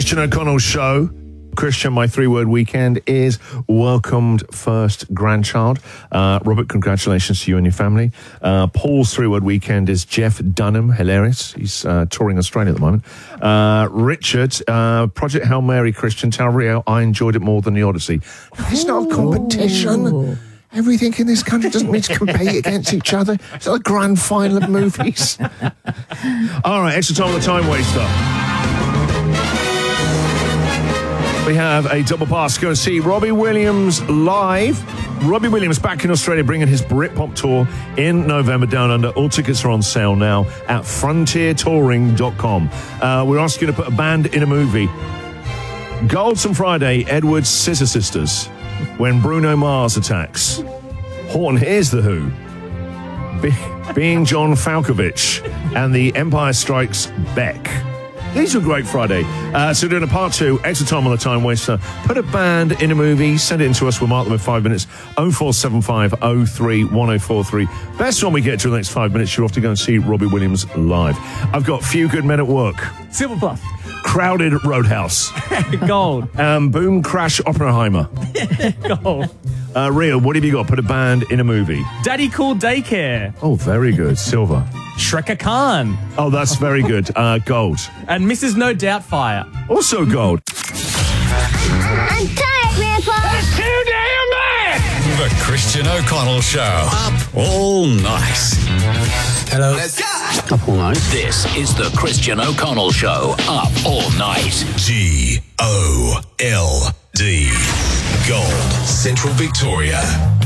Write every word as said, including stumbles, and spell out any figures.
Christian O'Connell Show. Christian, my three-word weekend is welcomed first grandchild. Uh, Robert, congratulations to you and your family. Uh, Paul's three-word weekend is Jeff Dunham, hilarious. He's uh, touring Australia at the moment. Uh, Richard, uh, Project Hail Mary, Christian, tell Rio I enjoyed it more than the Odyssey. It's not a competition. Ooh. Everything in this country doesn't mean to compete against each other. It's like a grand final of movies. All right, extra time on the time waster. We have a double pass to go and see Robbie Williams live. Robbie Williams back in Australia bringing his Britpop tour in November down under. All tickets are on sale now at frontier touring dot com. Uh, we're asking you to put a band in a movie. Golds on Friday, Edward's Scissor Sisters. When Bruno Mars attacks. Horton Hears the Who. Be- being John Falkovich. And The Empire Strikes Back. These were great Friday. Uh, so doing a part two, extra time on the time waster. Put a band in a movie, send it in to us. We'll mark them in five minutes. oh four seven five oh three one oh four three. Best one we get to the next five minutes, you're off to go and see Robbie Williams live. I've got Few Good Men at Work. Silver Plus. Crowded Roadhouse. Gold. Um, Boom Crash Oppenheimer. Gold. Uh, Rio, what have you got? Put a band in a movie. Daddy Cool Daycare. Oh, very good. Silver. Shreka Khan. Oh, that's very good. Uh, gold. And Missus No Doubtfire. Also gold. I'm tired, Grandpa. That's too damn bad. The Christian O'Connell Show. Up all night. Hello. Let's go. Up all night. This is the Christian O'Connell Show. Up all night. G O L D. Gold. Central Victoria.